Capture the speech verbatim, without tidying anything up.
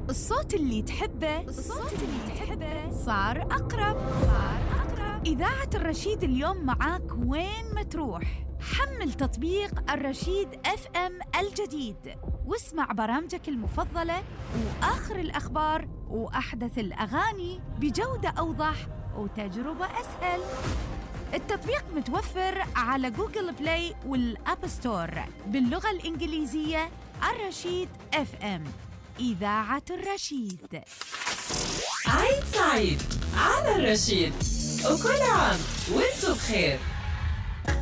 الصوت اللي تحبه الصوت اللي تحبه صار أقرب صار أقرب إذاعة الرشيد اليوم معاك وين ما تروح. حمل تطبيق الرشيد اف ام الجديد واسمع برامجك المفضلة وآخر الأخبار وأحدث الأغاني بجودة أوضح وتجربة أسهل. التطبيق متوفر على جوجل بلاي والأب ستور باللغة الإنجليزية. الرشيد اف ام، إذاعة الرشيد. عيد سعيد على الرشيد، وكل عام وانتم بخير.